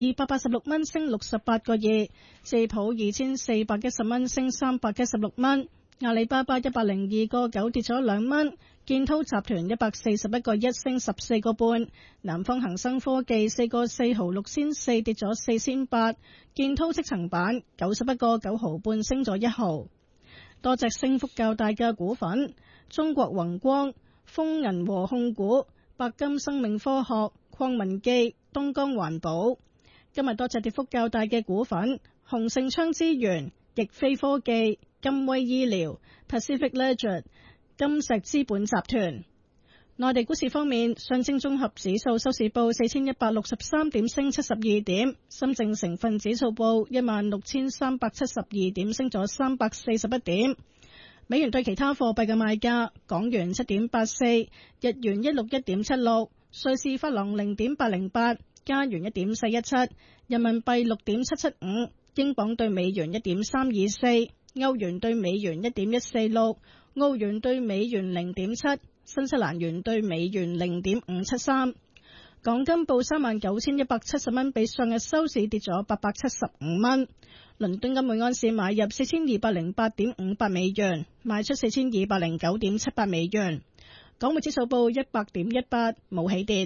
286蚊升68個2，智普2410蚊升316蚊，阿里巴巴102個9跌咗2蚊，建滔集團141個1升14個半，南方恒生科技4個4毫6仙4跌咗4仙8，建滔積層板91個9毫半升咗1毫。多隻升幅較大嘅股份：中國宏光、豐銀和控股、百金生命科學、匡文記、東江環保。今日多隻跌幅較大嘅股份：鴻盛昌資源、易飛科技、金威醫療、Pacific Legend、金石資本集團。內地股市方面，上證綜合指數收市報4163點，升72點；深證成分指數報16372點，升咗341點。美元對其他貨幣嘅賣價：港元7.84，日元161.76，瑞士法郎0.808，加元1.417，人民幣6.775，英鎊對美元1.324，歐元對美元1.146，澳元對美元0.7，新西蘭元對美元0.573。港金報39,170蚊，比上日收市跌咗875蚊。倫敦金每盎司買入4208.58美元，賣出4209.78美元。港匯指數報100.18，冇起跌。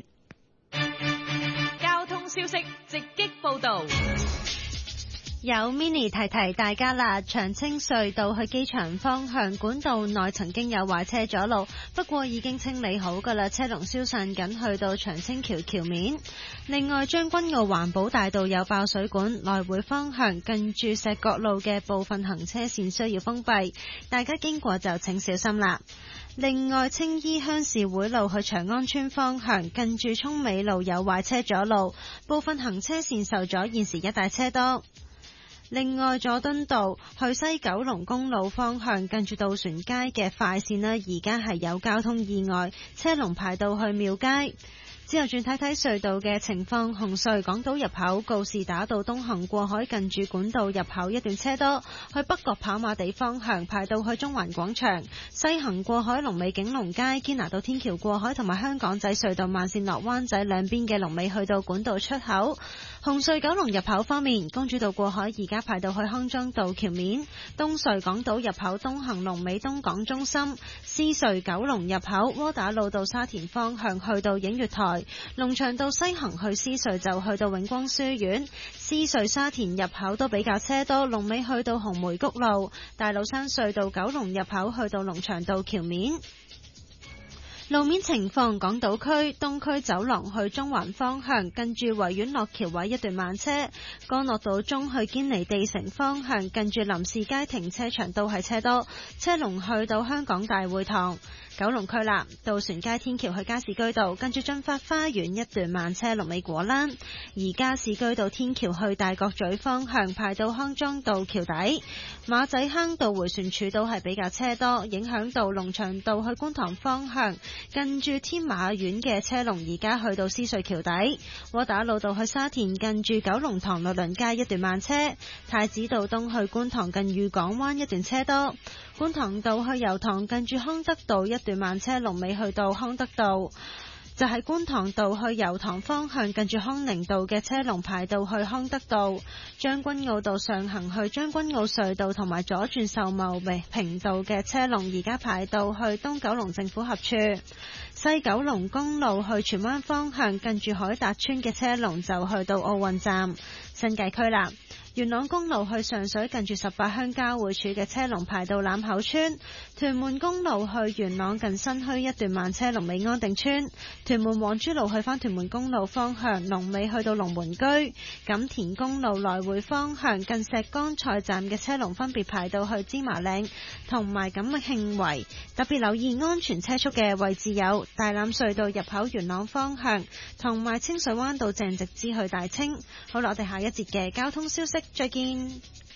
交通消息直擊報道。 有 mini 提提大家啦，長青隧道去機場方向管道內曾經有壞車阻路，不過已經清理好噶啦，車龍消散緊去到長青橋橋面。另外將軍澳環保大道有爆水管，來回方向近住石角路嘅部分行車線需要封閉，大家經過就請小心啦。另外青衣鄉事會路去長安村方向近住涌美路有壞車阻路，部分行車線受阻，現時一帶車多。另外佐敦道去西九龍公路方向近住渡船街嘅快線呢，而家係有交通意外，車龍排到去廟街。之後轉睇睇隧道嘅情況，紅隧港島入口告士打道東行過海近住管道入口一段車多，去北角跑馬地方向排到去中環廣場，西行過海龍尾景隆街，堅拿道天橋過海同埋香港仔隧道慢線落灣仔兩邊嘅龍尾去到管道出口。紅隧九龍入口方面，公主道過海而家排到去康莊道橋面，東隧港島入口東行龍尾東港中心，獅隧九龍入口窩打老道沙田方向去到映月台，龍翔道西行去獅隧就去到永光書院，獅隧沙田入口都比較車多，龍尾去到紅梅谷路，大老山隧道九龍入口去到龍翔道橋面。路面情況，港島區東區走廊去中環方向近住維園落橋位一段慢車，干諾道中去堅尼地城方向近住林士街停車場都係車多，車龍去到香港大會堂。九龍區啦，渡船街天橋去加士居道跟住駿發花園一段慢車，龍尾果欄；而加士居道天橋去大角咀方向排到康莊道橋底，馬仔坑道迴旋處都係比較車多，影響到龍翔道去觀塘方向近住天馬苑嘅車龍而家去到獅隧橋底，窩打老道去沙田近住九龍塘律倫街一段慢車，太子道東去觀塘近裕港灣一段車多，觀塘道去油塘近住康德道一段慢車，龍尾去到康德道。就係觀塘道去油塘方向近住康寧道嘅車龍排到去康德道，將軍澳道上行去將軍澳隧道同埋左轉秀茂坪道嘅車龍而家排到去東九龍政府合署，西九龍公路去荃灣方向近住海達村嘅車龍就去到奧運站。新界區啦，元朗公路去上水近住18鄉交匯處嘅車龍排到欖口村，屯門公路去元朗近新墟一段慢車，龍尾安定村，屯門黃珠路去返屯門公路方向龍尾去到龍門居，錦田公路來回方向近石崗菜站嘅車龍分別排到去芝麻嶺同埋錦慶圍，特別留意安全車速嘅位置有大欖隧道入口元朗方向同埋清水灣道鄭直支去大清。好啦，我哋下一節嘅交通消息再見。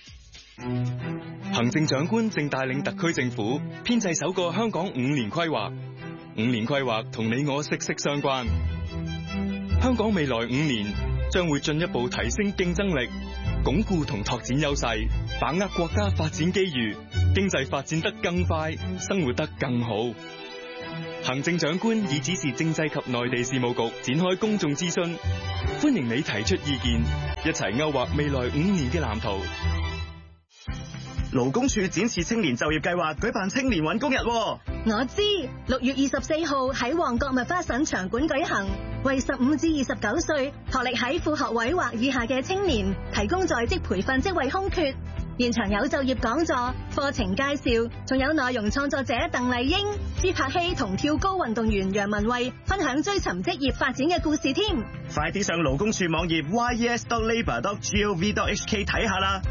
行政長官正帶領特區政府編製首個香港5年規劃，5年規劃同你我息息相關。香港未來5年將會進一步提升競爭力，鞏固同拓展優勢，把握國家發展機遇，經濟發展得更快，生活得更好。行政長官已指示政制及內地事務局展開公眾諮詢， 歡迎你提出意見，一齊勾畫未來5年嘅藍圖。 勞工處展示青年就業計劃舉辦青年搵工日。 我知，6月24號喺旺角麥花臣場館舉行，為15至29歲學歷喺副學位或以下嘅青年提供在職培訓職位空缺。現場有就業講座、課程介紹，仲有內容創作者鄧麗英、朱柏希同跳高運動員楊文慧分享追尋職業發展嘅故事添。 快啲上勞工處網頁 yes.labour.gov.hk 睇下啦。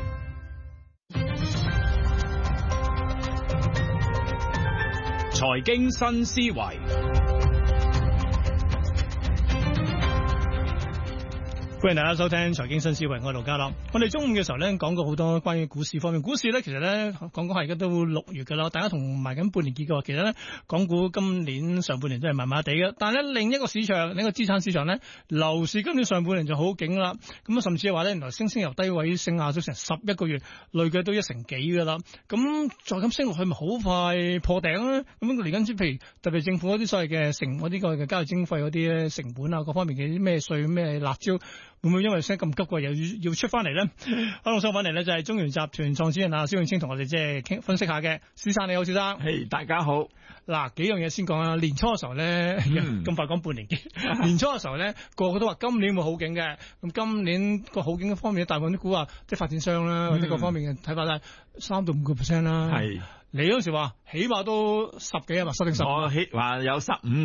財經新思維，歡迎大家收聽財經新思維，我係盧家樂。我哋中午嘅時候咧講過好多關於股市方面，股市咧其實咧講係而家都6月噶啦，大家同埋緊半年結嘅，其實咧港股今年上半年都係麻麻地嘅，但係咧另一個市場，另一個資產市場咧，樓市今年上半年就好勁啦。咁啊，甚至係話咧，原來升由低位升下咗成11個月，累計都1成幾噶啦。咁再咁升落去，咪好快破頂咧？咁嚟緊譬如特別政府嗰啲所謂嘅嗰啲嘅交易徵費嗰啲咧成本啊，各方面嘅咩稅咩辣椒。會唔會因為升咁急嘅又要出翻嚟咧？可能想翻嚟咧就係中原集團創始人啊蕭永清同我哋即係傾分析下嘅。先生你好，先生。 Hey, 大家好。 嗱，幾樣嘢先講啦。年初嘅時候咧，咁快講半年幾。年初嘅時候咧，個個都話今年會好景嘅。咁今年個好景嘅方面，大部分啲股啊，即係發展商啦，或者各方面嘅睇法咧，3到5%啦。係。你嗰時話起碼都10幾啊嘛，10定10。 我話有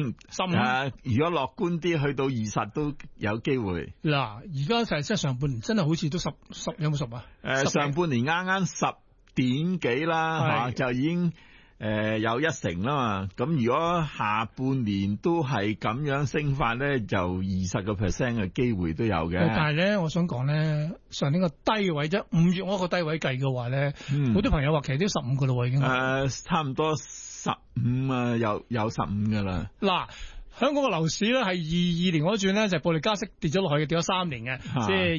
15，如果樂觀啲，去到20都有機會。 嗱，而家就係即係上半年，真係好似都10有冇10啊？ 上半年啱啱10點幾啦，就已經有1成啦嘛。咁如果下半年都係咁樣升法咧，就20%嘅機會都有嘅。 但係咧，我想講咧，上年個低位啫，5月我個低位計嘅話咧，好多朋友話其實都15噶啦，已經。 差唔多15啊，有15噶啦。 嗱，香港嘅樓市咧係22年嗰轉咧就係暴力加息跌咗落去嘅，跌咗3年嘅，即係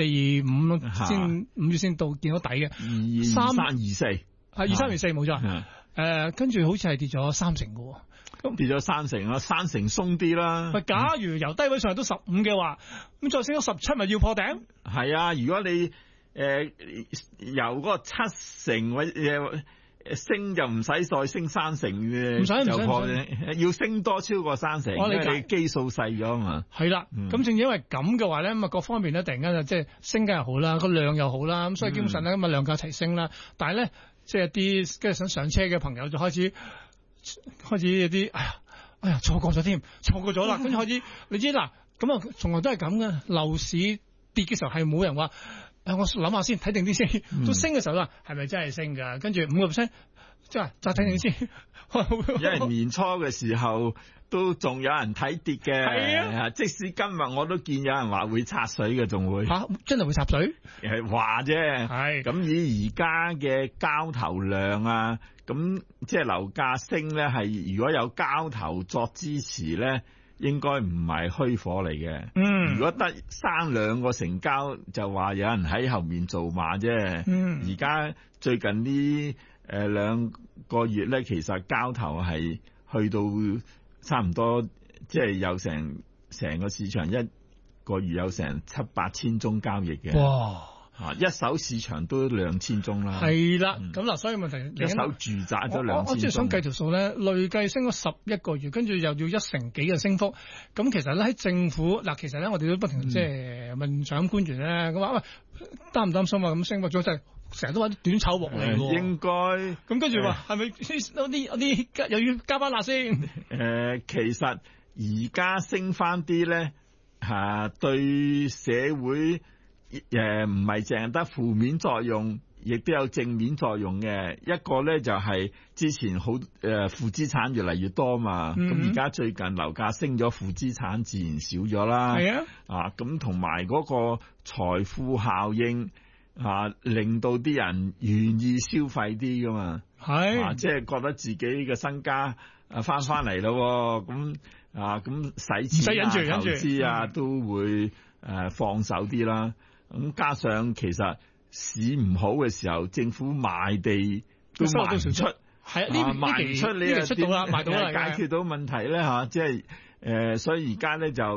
23、24、25先5月先到見到底嘅。23、24係23、24冇錯。跟住好似係跌咗3成嘅， 咁跌咗3成啦，3成鬆啲啦。 假如由低位上到15嘅話，咁再升到17咪要破頂？ 係啊，如果你由嗰個7成或升就唔使再升3成嘅，唔使就破頂，要升多超過3成，因為你基數細咗嘛。係啦，咁正因為咁嘅話咧，咁啊各方面咧突然間就即係升緊又好啦，個量又好啦，咁所以基本上咧咁啊量價齊升啦，但係咧。即係啲跟住想上車嘅朋友就開始有啲哎呀錯過咗添，錯過咗啦，跟住開始你知嗱，咁啊從來都係咁嘅，樓市跌嘅時候係冇人話我諗下先睇定啲先，都升嘅時候啦，係咪真係升㗎？跟住5%，即係再睇定先。 因為年初嘅時候都仲有人睇跌嘅，係啊，即使今日我都見有人話會插水嘅，仲會真係會插水？ 係話啫，係咁以而家嘅交投量啊，咁即係樓價升咧，係如果有交投作支持咧，應該唔係虛火嚟嘅。如果得3兩個成交，就話有人喺後面做馬啫。而家最近呢2個月咧，其實交投係去到差唔多，即係有成個市場一個月有成7-8千宗交易嘅。哇！一手市場都2000宗啦。係啦，咁嗱，所以問題一手住宅都2000宗。我即係想計條數咧，累計升咗11個月，跟住又要1成幾嘅升幅。咁其實咧喺政府嗱，其實咧我哋都不停即係問長官員咧，咁話喂，擔唔擔心啊？咁升幅咗真係。成日都話啲短炒鑊嚟喎，應該咁跟住話係咪啲又要加班辣先？其實而家升翻啲咧對社會唔係淨係得負面作用，亦都有正面作用嘅。一個咧就係之前好負資產越嚟越多嘛，咁而家最近樓價升咗，負資產自然少咗啦。係啊，咁同埋嗰個財富效應。令到啲人願意消費啲噶嘛，係即係覺得自己嘅身家翻嚟咯，咁使錢投資都會放手啲啦。咁加上其實市唔好嘅時候，政府賣地都賣唔出，係賣唔出，你又出到啦，賣到啦，解決到問題咧即係所以而家咧就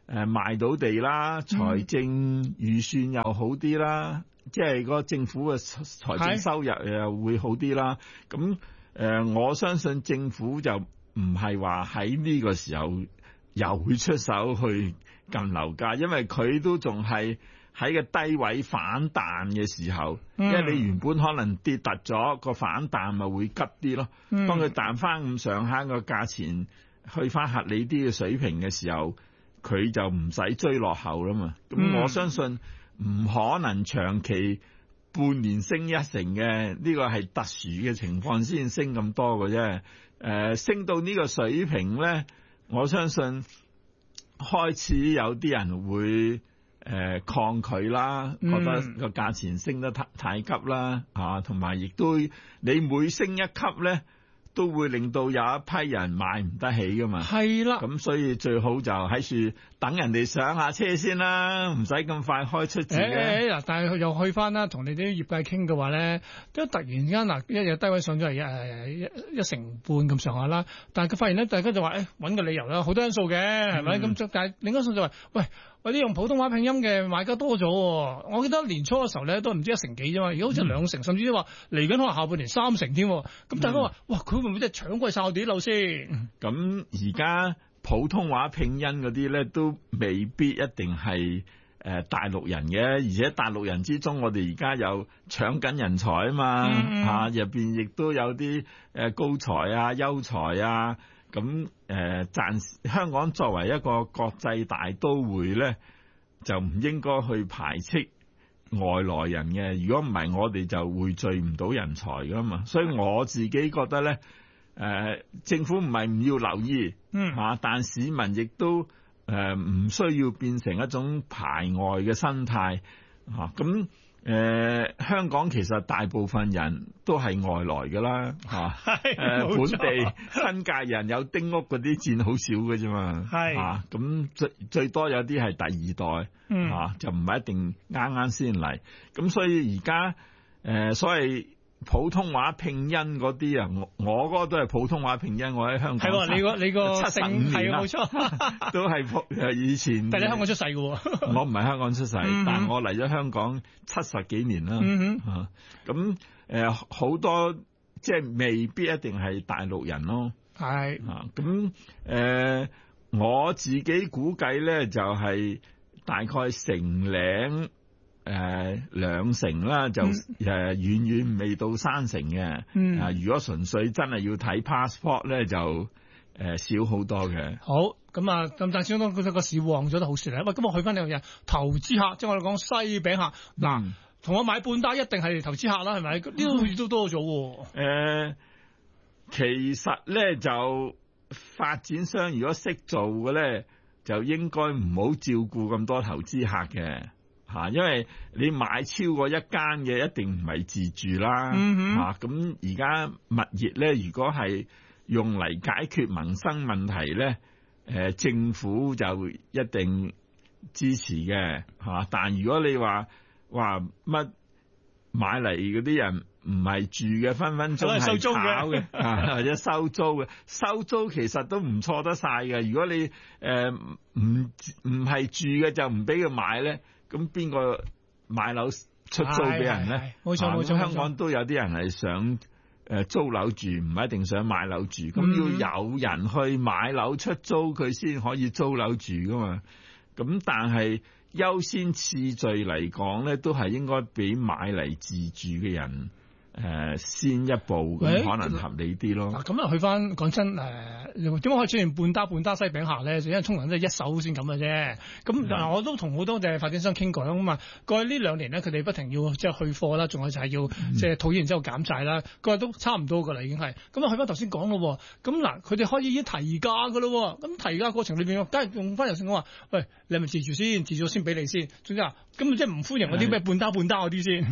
賣到地啦，財政預算又好啲啦，即係個政府嘅財政收入又會好啲啦。咁我相信政府就唔係話喺呢個時候又會出手去撳樓價，因為佢都仲係喺個低位反彈嘅時候，因為你原本可能跌突咗，個反彈咪會急啲咯。當佢彈翻咁上下個價錢去翻合理啲嘅水平嘅時候，佢就唔使追落後啦嘛。咁我相信唔可能長期半年升一成嘅，呢個係特殊嘅情況先升咁多嘅啫。升到呢個水平咧，我相信開始有啲人會抗拒啦，覺得個價錢升得太急啦，同埋亦都你每升一級咧，都會令到有一批人買唔得起噶嘛。係啦，咁所以最好就喺處等人哋上下車先啦，唔使咁快開出字嘅。 嗱，但係又去翻啦，同你啲業界傾嘅話咧，都突然間嗱，一日低位上咗係一成半咁上下啦。但係佢發現咧，大家就話揾個理由啦，好多因素嘅係咪？咁但係另一個因素就話，喂，我啲用普通話拼音嘅買家多咗。我記得年初嘅時候咧，都唔知1成幾啫嘛，而家好似2成，甚至話嚟緊可能下半年3成添。咁大家話，哇，佢會唔會真係搶貴晒我哋啲樓先？咁而家普通話拼音嗰啲咧，都未必一定係大陸人嘅，而且大陸人之中，我哋而家有搶緊人才啊嘛，入邊亦都有啲高才啊、優才啊。咁暫時香港作為一個國際大都會咧，就唔應該去排斥外來人嘅。如果唔係，我哋就匯聚唔到人才噶嘛。所以我自己覺得咧，政府唔係唔要留意，但市民亦都唔需要變成一種排外嘅生態嚇。咁香港其實大部分人都係外來㗎啦嚇，本地新界人有丁屋嗰啲佔好少嘅啫嘛，嚇，咁最多有啲係第二代嚇，就唔係一定啱啱先嚟。咁所以而家所謂普通話拼音嗰啲啊，我嗰個都係普通話拼音，我喺香港係你個75年啦，冇錯，都係以前。但係你香港出世嘅喎，我唔係香港出世，但我嚟咗香港70幾年啦。咁好多即係未必一定係大陸人咯。係咁我自己估計咧就係大概成零。2成啦，就遠遠未到3成嘅。如果純粹真係要睇 passport 咧，就少好多嘅。好，咁啊，咁但係相當覺得個市旺咗都好事嚟。喂，咁我去翻呢樣嘢，投資客，即係我哋講西餅客。嗱，同我買半打一定係投資客啦，係咪？呢度都多咗。其實咧就發展商如果識做嘅咧，就應該唔好照顧咁多投資客嘅。因為你買超過一間嘅一定唔係自住啦，咁而家物業咧，如果係用嚟解決民生問題咧，政府就一定支持嘅，但如果你話乜買嚟嗰啲人唔係住嘅，分分鐘係炒嘅，或者收租嘅，收租其實都唔錯得晒嘅。如果你唔係住嘅就唔俾佢買咧。咁邊個買樓出租俾人咧？冇錯冇錯，香港都有啲人係想租樓住，唔一定想買樓住。咁要有人去買樓出租，佢先可以租樓住噶嘛。咁但係優先次序嚟講咧，都係應該俾買嚟自住嘅人先一步，咁可能合理啲咯。咁啊，去翻講真點解可以出現半打西餅客咧？就因為通常都係一手先咁嘅啫。咁我都同好多嘅發展商傾過咁啊。過去呢2年咧，佢哋不停要即係去貨啦，仲有就係要即係套現之後減債啦。過去都差唔多噶啦，已經係。咁啊，去翻頭先講咯。咁嗱，佢哋可以已經提價噶咯。咁提價過程裏邊，梗係用翻頭先講話，喂，你係咪自住先？自住先俾你先。總之啊，咁即係唔歡迎嗰啲咩半打嗰啲先。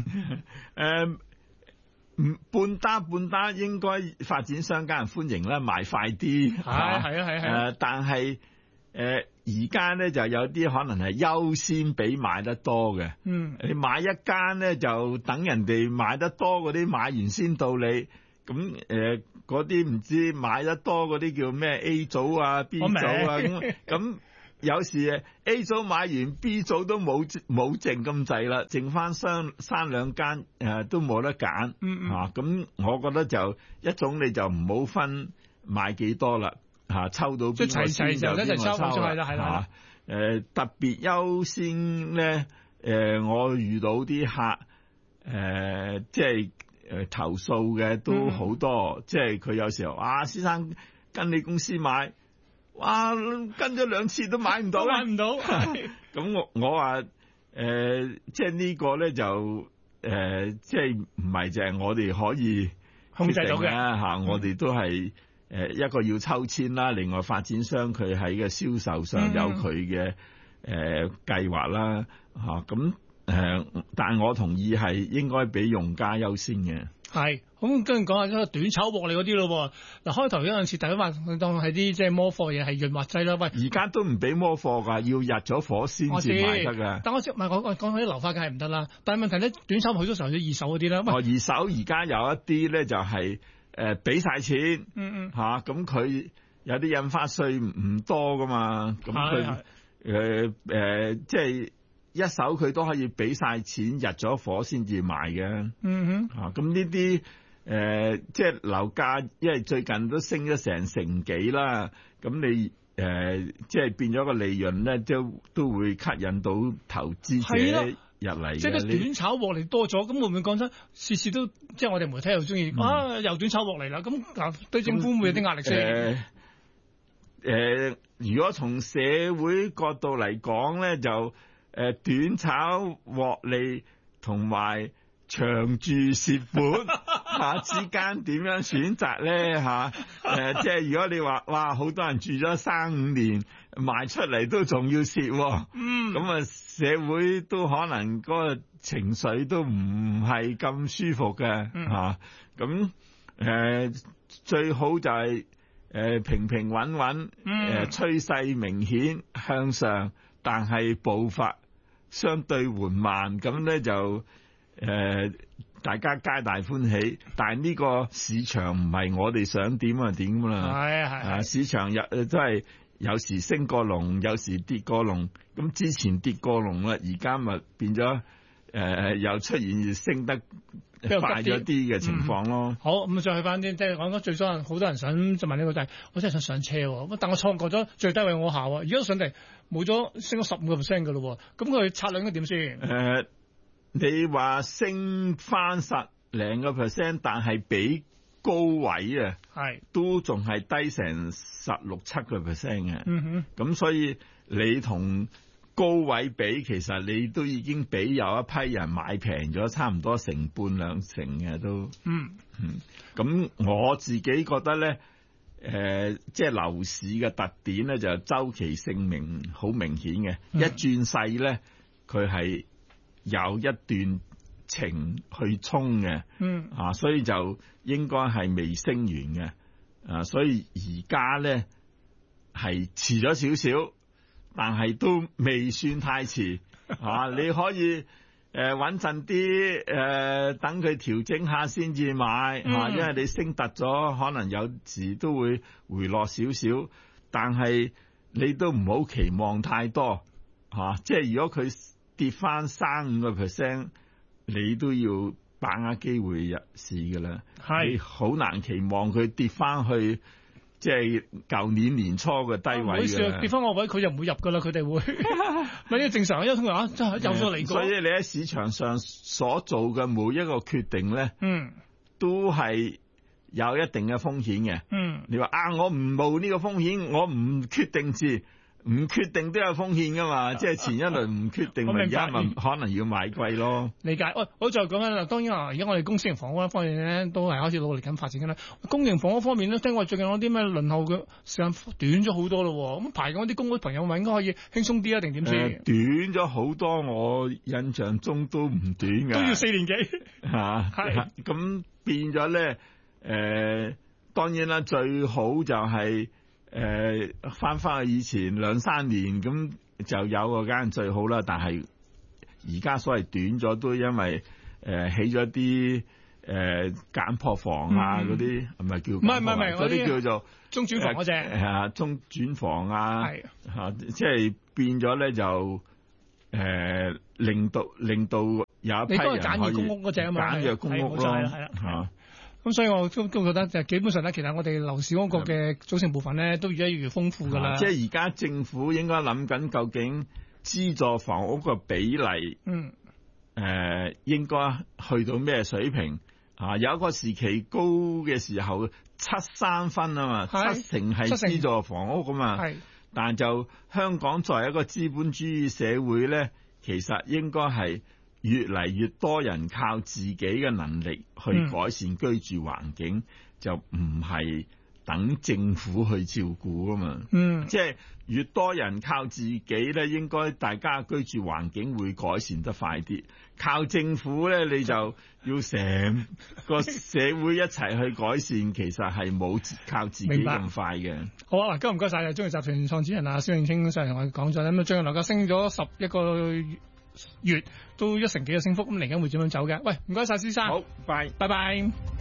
半打應該發展商梗係歡迎啦，賣快啲。係但係而家咧就有啲可能係優先比買得多嘅。你買一間咧就等人哋買得多嗰啲買完先到你。咁嗰啲唔知買得多嗰啲叫咩 A 組啊 B 組啊咁有時 A 組買完 B 組都冇剩咁滯啦，剩翻三兩間都冇得揀咁我覺得就一種你就唔好分買幾多啦抽到邊個先就邊個抽啦特別優先咧我遇到啲客即係投訴嘅都好多，即係佢有時候先生跟你公司買，哇跟咗2次都買唔到， 買唔到。 咁我話即係呢個咧就即係唔係就係我哋可以控制到嘅我哋都係一個要抽籤啦，另外發展商佢喺個銷售上有佢嘅計劃啦咁。但係我同意係應該俾用家優先嘅。 係，咁跟住講下嗰個短炒獲利嗰啲咯。嗱，開頭有陣時大家話當係啲即係摩貨嘢係潤滑劑啦。喂， 而家都唔俾摩貨㗎，要入咗火先至賣得㗎。 但我講起啲樓花梗係唔得啦。但係問題咧，短炒好多時候要二手嗰啲啦。 二手而家有一啲咧就係俾晒錢，咁佢有啲印花稅唔多㗎嘛，咁佢即係。一手佢都可以俾晒錢入咗火先至賣嘅，咁呢啲即係樓價，因為最近都升咗成幾啦，咁你即係變咗個利潤咧，都會吸引到投資者入嚟嘅。 即係短炒獲利多咗，咁會唔會講真？次次都即係我哋媒體又中意又短炒獲利啦，咁嗱對政府會有啲壓力先。 如果從社會角度嚟講咧，就短炒獲利同埋長住蝕本之間點樣選擇咧即係如果你話哇好多人住咗3-5年賣出嚟都仲要蝕咁社會都可能嗰個情緒都唔係咁舒服嘅咁最好就係平平穩穩趨勢明顯向上，但係步伐相對緩慢，咁咧就大家皆大歡喜。但係呢個市場唔係我哋想點就點㗎啦。市場都係有時升過龍，有時跌過龍。咁之前跌過龍啦，而家咪變咗又出現升得快咗啲嘅情況咯。 好，咁再去翻啲，即係講緊最多人好多人想就問呢個就係，我真係想上車喎，但我錯過咗最低位我下喎，而家上嚟冇咗升咗15% 嘅咯，咁佢策略應該點先？ 你話升翻10零個%，但係比高位啊，都仲係低成16-17%嘅。咁所以你同高位比，其實你都已經俾有一批人買平咗，差唔多1.5-2成嘅都。咁我自己覺得咧，即係樓市嘅特點咧，就周期性好明顯嘅。一轉勢咧，佢係有一段程去衝嘅。所以就應該係未升完嘅。所以而家咧係遲咗少少。但係都未算太遲你可以穩陣啲等佢調整下先至買因為你升突咗，可能有時都會回落少少，但係你都唔好期望太多即係如果佢跌翻3-5%，你都要把握機會入市㗎啦。你好難期望佢跌翻去。即係舊年年初嘅低位嘅， 跌翻個位佢就唔會入噶啦，佢哋會咪呢個正常？因為通常真係有咗嚟過。 所以你喺市場上所做嘅每一個決定咧，都係有一定嘅風險嘅。你話我唔冒呢個風險，我唔決定住。唔決定都有風險噶嘛，即係前一輪唔決定，而家咪可能要買貴咯。 理解。喂，我再講緊啦，當然而家我哋公私營房屋方面咧，都係開始努力緊發展緊啦。公營房屋方面咧，聽我最近有啲咩輪候嘅時間短咗好多咯。咁排緊啲公屋朋友咪應該可以輕鬆啲啊？定點先？ 短咗好多，我印象中都唔短㗎。 都要4年幾嚇。係。咁變咗咧，當然啦，最好就係。翻去以前2-3年咁就有個間最好啦，但係而家所謂短咗都因為起咗啲簡破房啊嗰啲，係咪叫？唔係嗰啲叫做中轉房嗰隻係啊，中轉房啊， 係嚇，即係變咗咧就令到有一批人可以你都係簡易公屋嗰隻啊嘛， 簡約公屋咯， 係啦。咁所以我都覺得就基本上咧，其實我哋樓市嗰個嘅組成部分咧，都越嚟越豐富㗎啦。 即係而家政府應該諗緊究竟資助房屋個比例，應該去到咩水平啊？有一個時期高嘅時候7-3分啊嘛，7成係資助房屋㗎嘛。但就香港作為一個資本主義社會咧，其實應該係越嚟越多人靠自己嘅能力去改善居住環境，就唔係等政府去照顧啊嘛。即係越多人靠自己咧，應該大家居住環境會改善得快啲。靠政府咧，你就要成個社會一齊去改善，其實係冇靠自己咁快嘅。 好啊，今日唔該晒中原集團創始人啊，蕭永清上嚟同我哋講咗，咁最近樓價升咗11個月，都1成幾嘅升幅，咁嚟緊會點樣走嘅？喂，唔該晒，施生。 好，拜拜。